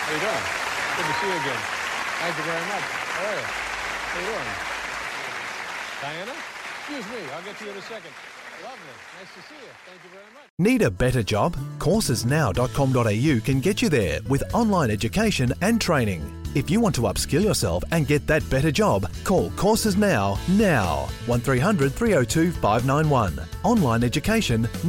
How you doing? Good to see you again. Thank you very much. How are you? How you doing? Diana? Excuse me. I'll get to you in a second. Lovely. Nice to see you. Thank you very much. Need a better job? Coursesnow.com.au can get you there with online education and training. If you want to upskill yourself and get that better job, call Courses Now 1300 302 591. Online education